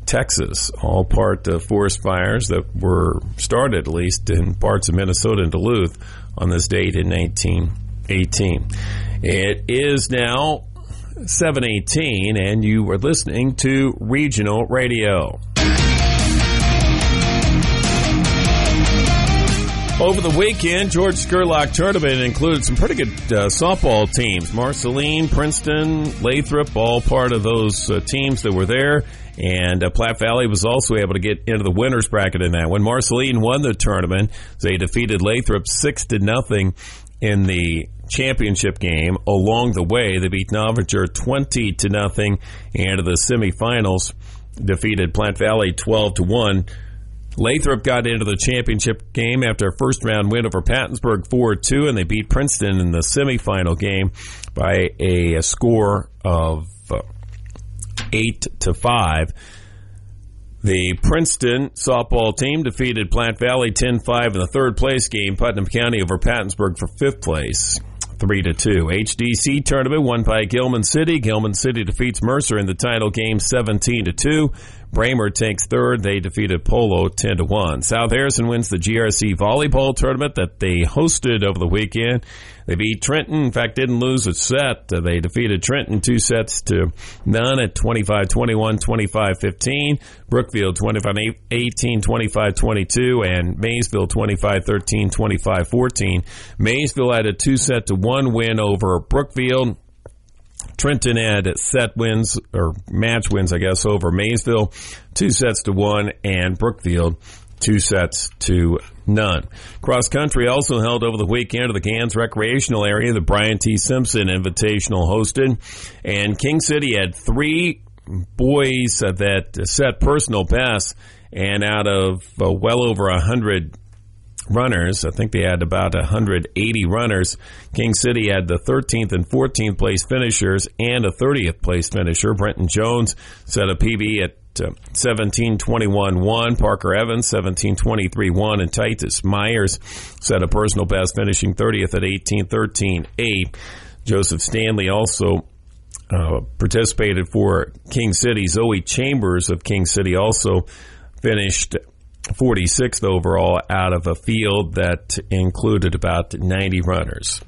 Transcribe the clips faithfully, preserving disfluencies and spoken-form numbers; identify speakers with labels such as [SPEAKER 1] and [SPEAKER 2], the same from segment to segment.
[SPEAKER 1] Texas, all part of forest fires that were started, at least in parts of Minnesota and Duluth, on this date in nineteen eighteen. It is now seven eighteen, and you are listening to Regional Radio. Over the weekend, George Scurlock Tournament included some pretty good uh, softball teams. Marceline, Princeton, Lathrop, all part of those uh, teams that were there. And uh, Platte Valley was also able to get into the winners bracket in that one. Marceline won the tournament. They defeated Lathrop six to nothing in the championship game. Along the way, they beat Novinger twenty to nothing, and to the semifinals defeated Platte Valley twelve to one. Lathrop got into the championship game after a first-round win over Pattonsburg four two, and they beat Princeton in the semifinal game by a, a score of uh, eight to five. The Princeton softball team defeated Platte Valley ten five in the third-place game. Putnam County over Pattonsburg for fifth place, three to two. H D C tournament won by Gilman City. Gilman City defeats Mercer in the title game seventeen to two. Bramer takes third. They defeated Polo ten to one. South Harrison wins the G R C volleyball tournament that they hosted over the weekend. They beat Trenton. In fact, didn't lose a set. They defeated Trenton two sets to none at twenty-five twenty-one, twenty-five fifteen. Brookfield twenty-five eighteen, twenty-five twenty-two, and Maysville twenty-five thirteen, twenty-five fourteen. Maysville had a two-set to one win over Brookfield. Trenton had set wins, or match wins, I guess, over Maysville, two sets to one, and Brookfield, two sets to none. Cross country also held over the weekend at the Gans recreational area. The Brian T. Simpson Invitational hosted, and King City had three boys that set personal bests, and out of uh, well over a hundred runners, I think they had about one hundred eighty runners. King City had the thirteenth and fourteenth place finishers and a thirtieth place finisher. Brenton Jones set a P B at uh, seventeen twenty-one one. Parker Evans seventeen twenty-three one, and Titus Myers set a personal best, finishing thirtieth at eighteen thirteen eight. Joseph Stanley also uh, participated for King City. Zoe Chambers of King City also finished forty-sixth overall out of a field that included about ninety runners.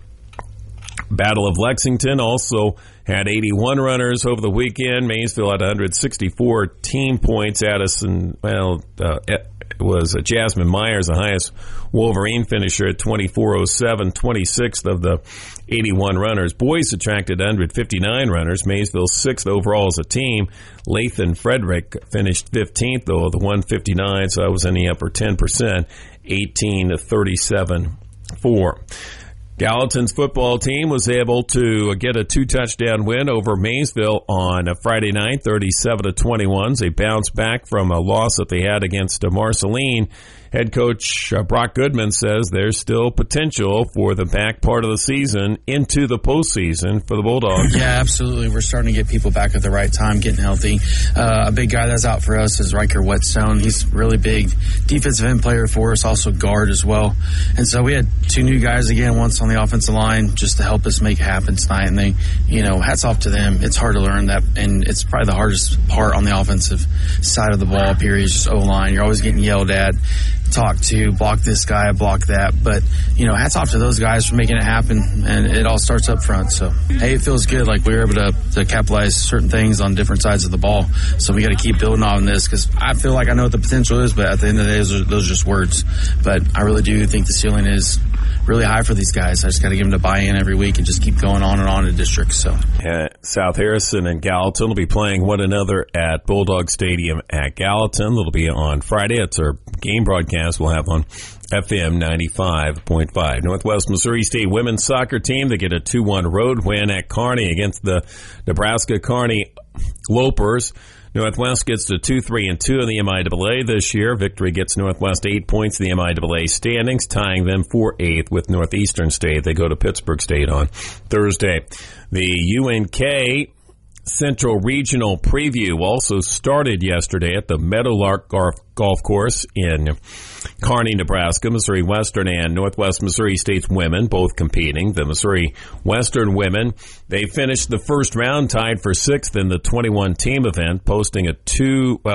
[SPEAKER 1] Battle of Lexington also had eighty-one runners over the weekend. Maysville had one hundred sixty-four team points. Addison, well, uh, it was uh, Jasmine Myers, the highest Wolverine finisher at twenty-four oh seven, twenty-sixth of the eighty-one runners. Boys attracted one hundred fifty-nine runners. Maysville sixth overall as a team. Lathan Frederick finished fifteenth, though, of the one fifty-nine, so I was in the upper ten percent, eighteen to thirty-seven four. Gallatin's football team was able to get a two-touchdown win over Maysville on a Friday night, thirty-seven to twenty-one. They bounced back from a loss that they had against Marceline. Head coach uh, Brock Goodman says there's still potential for the back part of the season into the postseason for the Bulldogs.
[SPEAKER 2] Yeah, absolutely. We're starting to get people back at the right time, getting healthy. Uh, a big guy that's out for us is Riker Whetstone. He's really big defensive end player for us, also guard as well. And so we had two new guys again, once on the offensive line, just to help us make it happen tonight. And they, you know, hats off to them. It's hard to learn that, and it's probably the hardest part on the offensive side of the ball, period, is just O-line. You're always getting yelled at, talk to, block this guy, block that. But, you know, hats off to those guys for making it happen, and it all starts up front. So, hey, it feels good. Like we were able to, to capitalize certain things on different sides of the ball. So we got to keep building on this, because I feel like I know what the potential is, but at the end of the day, those are, those are just words. But I really do think the ceiling is really high for these guys. I just got to give them the buy-in every week and just keep going on and on in districts. So,
[SPEAKER 1] uh, South Harrison and Gallatin will be playing one another at Bulldog Stadium at Gallatin. It'll be on Friday. It's our game broadcast we'll have on F M ninety-five point five. Northwest Missouri State women's soccer team, they get a two one road win at Kearney against the Nebraska Kearney Lopers. Northwest gets to two three and two in the M I A A this year. Victory gets Northwest eight points in the M I A A standings, tying them for eighth with Northeastern State. They go to Pittsburgh State on Thursday. The U N K Central Regional Preview also started yesterday at the Meadowlark Golf Course in Kearney, Nebraska. Missouri Western and Northwest Missouri State's women both competing. The Missouri Western women, they finished the first round tied for sixth in the twenty-one team event, posting a two, well,